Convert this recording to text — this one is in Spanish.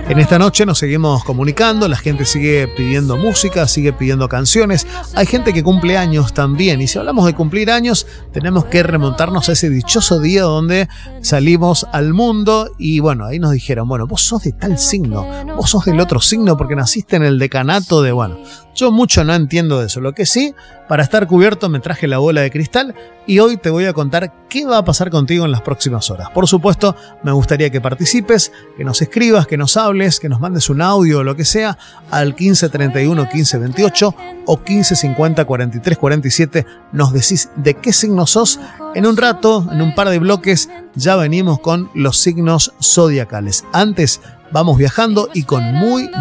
En esta noche nos seguimos comunicando, la gente sigue pidiendo música, sigue pidiendo canciones. Hay gente que cumple años también, y si hablamos de cumplir años, tenemos que remontarnos a ese dichoso día donde salimos al mundo y bueno, ahí nos dijeron, bueno, vos sos de tal signo, vos sos del otro signo porque naciste en el decanato de, bueno, yo mucho no entiendo de eso. Lo que sí, para estar cubierto me traje la bola de cristal y hoy te voy a contar qué va a pasar contigo en las próximas horas. Por supuesto, me gustaría que participes, que nos escribas, que nos hables, que nos mandes un audio o lo que sea al 15 31 15 28 o 15 50 43 47. Nos decís de qué signo sos. En un rato, en un par de bloques, ya venimos con los signos zodiacales. Antes, vamos viajando y con muy